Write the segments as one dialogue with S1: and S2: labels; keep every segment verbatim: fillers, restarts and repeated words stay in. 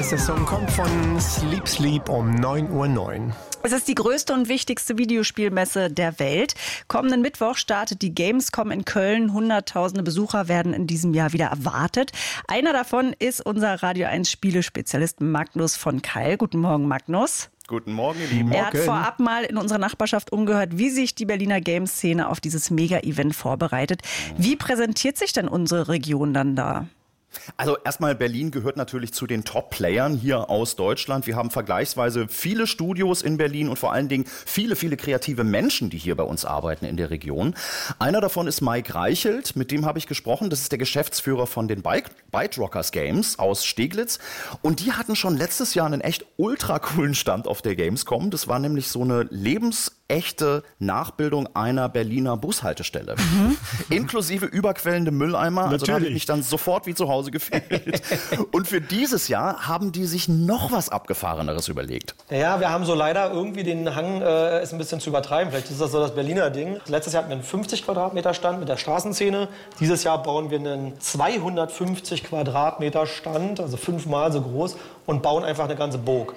S1: Der Song kommt von Sleep Sleep um neun Uhr neun.
S2: Es ist die größte und wichtigste Videospielmesse der Welt. Kommenden Mittwoch startet die Gamescom in Köln. Hunderttausende Besucher werden in diesem Jahr wieder erwartet. Einer davon ist unser Radio eins Spielespezialist Magnus von Keil. Guten Morgen, Magnus.
S3: Guten Morgen, ihr Lieben.
S2: Er hat vorab mal in unserer Nachbarschaft umgehört, wie sich die Berliner Games-Szene auf dieses Mega-Event vorbereitet. Wie präsentiert sich denn unsere Region dann da?
S3: Also erstmal, Berlin gehört natürlich zu den Top-Playern hier aus Deutschland. Wir haben vergleichsweise viele Studios in Berlin und vor allen Dingen viele, viele kreative Menschen, die hier bei uns arbeiten in der Region. Einer davon ist Mike Reichelt, mit dem habe ich gesprochen. Das ist der Geschäftsführer von den Byte Rockers Games aus Steglitz. Und die hatten schon letztes Jahr einen echt ultra coolen Stand auf der Gamescom. Das war nämlich so eine lebensechte Nachbildung einer Berliner Bushaltestelle. Mhm. Inklusive überquellende Mülleimer.
S1: Natürlich.
S3: Also da habe ich mich dann sofort wie zu Hause gefühlt. Und für dieses Jahr haben die sich noch was Abgefahreneres überlegt.
S4: Ja, wir haben so leider irgendwie den Hang, äh, es ein bisschen zu übertreiben. Vielleicht ist das so das Berliner Ding. Letztes Jahr hatten wir einen fünfzig Quadratmeter Stand mit der Straßenszene. Dieses Jahr bauen wir einen zweihundertfünfzig Quadratmeter Stand, also fünfmal so groß, und bauen einfach eine ganze Burg.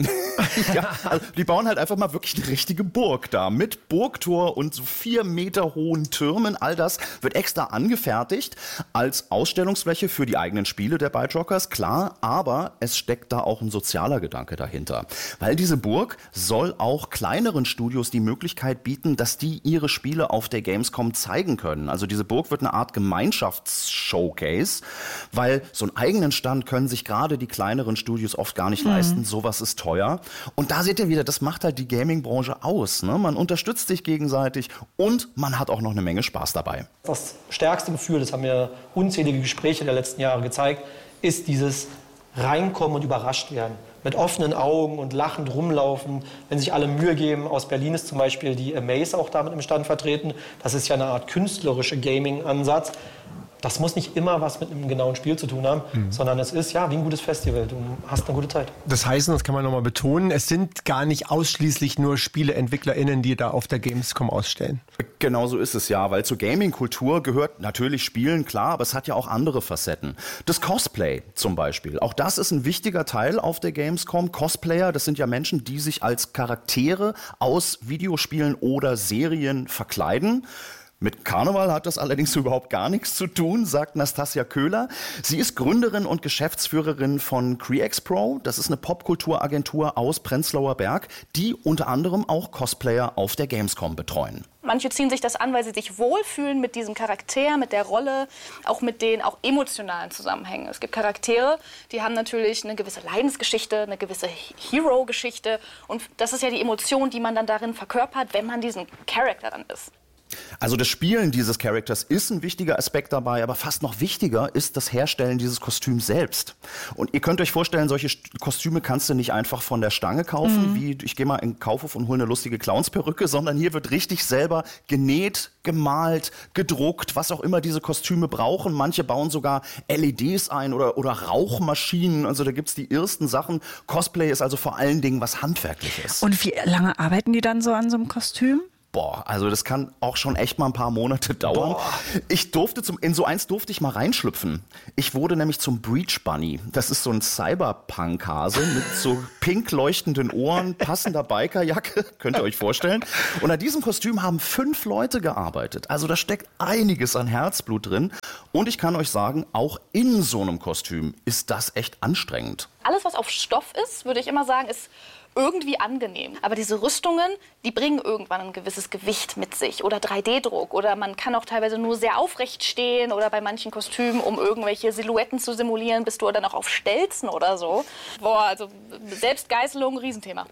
S3: Ja, also die bauen halt einfach mal wirklich eine richtige Burg da mit Burgtor und so vier Meter hohen Türmen. All das wird extra angefertigt als Ausstellungsfläche für die eigenen Spiele der Byte Rockers, klar, aber es steckt da auch ein sozialer Gedanke dahinter. Weil diese Burg soll auch kleineren Studios die Möglichkeit bieten, dass die ihre Spiele auf der Gamescom zeigen können. Also diese Burg wird eine Art Gemeinschaftsshowcase, weil so einen eigenen Stand können sich gerade die kleineren Studios oft gar nicht mhm. leisten. Sowas ist teuer. Und da seht ihr wieder, das macht halt die Gaming-Branche aus. Ne? Man unterstützt sich gegenseitig und man hat auch noch eine Menge Spaß dabei.
S4: Das stärkste Gefühl, das haben mir unzählige Gespräche der letzten Jahre gezeigt, ist dieses Reinkommen und überrascht werden. Mit offenen Augen und lachend rumlaufen, wenn sich alle Mühe geben. Aus Berlin ist zum Beispiel die Amaze auch damit im Stand vertreten. Das ist ja eine Art künstlerische Gaming-Ansatz. Das muss nicht immer was mit einem genauen Spiel zu tun haben, mhm. sondern es ist ja wie ein gutes Festival. Du hast eine gute Zeit.
S1: Das heißt, das kann man nochmal betonen, es sind gar nicht ausschließlich nur SpieleentwicklerInnen, die da auf der Gamescom ausstellen.
S3: Genau so ist es ja, weil zur Gaming-Kultur gehört natürlich Spielen, klar, aber es hat ja auch andere Facetten. Das Cosplay zum Beispiel, auch das ist ein wichtiger Teil auf der Gamescom. Cosplayer, das sind ja Menschen, die sich als Charaktere aus Videospielen oder Serien verkleiden. Mit Karneval hat das allerdings überhaupt gar nichts zu tun, sagt Nastasia Köhler. Sie ist Gründerin und Geschäftsführerin von CreExpro. Das ist eine Popkulturagentur aus Prenzlauer Berg, die unter anderem auch Cosplayer auf der Gamescom betreuen.
S5: Manche ziehen sich das an, weil sie sich wohlfühlen mit diesem Charakter, mit der Rolle, auch mit den auch emotionalen Zusammenhängen. Es gibt Charaktere, die haben natürlich eine gewisse Leidensgeschichte, eine gewisse Hero-Geschichte. Und das ist ja die Emotion, die man dann darin verkörpert, wenn man diesen Charakter dann ist.
S3: Also das Spielen dieses Charakters ist ein wichtiger Aspekt dabei, aber fast noch wichtiger ist das Herstellen dieses Kostüms selbst. Und ihr könnt euch vorstellen, solche Kostüme kannst du nicht einfach von der Stange kaufen, mhm. wie ich gehe mal in den Kaufhof und hole eine lustige Clownsperücke, sondern hier wird richtig selber genäht, gemalt, gedruckt, was auch immer diese Kostüme brauchen. Manche bauen sogar L E Ds ein oder, oder Rauchmaschinen, also da gibt's die ersten Sachen. Cosplay ist also vor allen Dingen was Handwerkliches.
S2: Und wie lange arbeiten die dann so an so einem Kostüm?
S3: Boah, also das kann auch schon echt mal ein paar Monate dauern. Boah. Ich durfte zum, in so eins durfte ich mal reinschlüpfen. Ich wurde nämlich zum Breach Bunny. Das ist so ein Cyberpunk-Hase mit so pink leuchtenden Ohren, passender Bikerjacke, könnt ihr euch vorstellen. Und an diesem Kostüm haben fünf Leute gearbeitet. Also da steckt einiges an Herzblut drin. Und ich kann euch sagen, auch in so einem Kostüm ist das echt anstrengend.
S5: Alles, was auf Stoff ist, würde ich immer sagen, ist irgendwie angenehm. Aber diese Rüstungen, die bringen irgendwann ein gewisses Gewicht mit sich oder drei D Druck oder man kann auch teilweise nur sehr aufrecht stehen oder bei manchen Kostümen, um irgendwelche Silhouetten zu simulieren, bist du dann auch auf Stelzen oder so. Boah, also Selbstgeißelung, Riesenthema.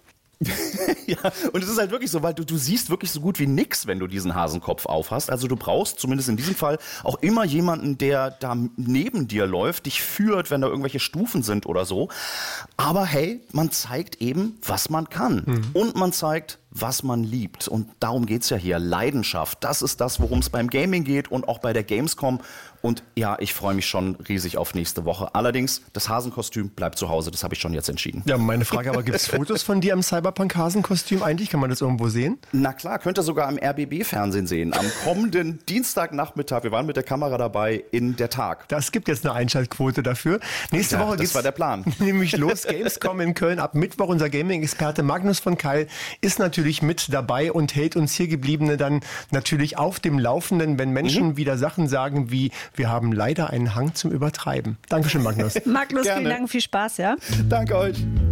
S3: Ja, und es ist halt wirklich so, weil du, du siehst wirklich so gut wie nix, wenn du diesen Hasenkopf aufhast. Also du brauchst zumindest in diesem Fall auch immer jemanden, der da neben dir läuft, dich führt, wenn da irgendwelche Stufen sind oder so. Aber hey, man zeigt eben, was man kann. Mhm. Und man zeigt, was man liebt. Und darum geht's ja hier. Leidenschaft. Das ist das, worum es beim Gaming geht und auch bei der Gamescom. Und ja, ich freue mich schon riesig auf nächste Woche. Allerdings, das Hasenkostüm bleibt zu Hause. Das habe ich schon jetzt entschieden.
S1: Ja, meine Frage aber, gibt es Fotos von dir im Cyberpunk-Hasenkostüm eigentlich? Kann man das irgendwo sehen?
S3: Na klar, könnt ihr sogar im R B B-Fernsehen sehen. Am kommenden Dienstagnachmittag, wir waren mit der Kamera dabei, in der Tag.
S1: Das gibt jetzt eine Einschaltquote dafür. Nächste
S3: Ja,
S1: Woche
S3: das
S1: geht's
S3: war der Plan.
S1: nämlich los. Gamescom in Köln ab Mittwoch. Unser Gaming-Experte Magnus von Keil ist natürlich mit dabei und hält uns hier Gebliebene dann natürlich auf dem Laufenden, wenn Menschen mhm. wieder Sachen sagen wie, wir haben leider einen Hang zum Übertreiben. Dankeschön, Magnus.
S2: Magnus,
S3: Gerne.
S2: vielen Dank, viel Spaß, ja?
S3: Danke euch.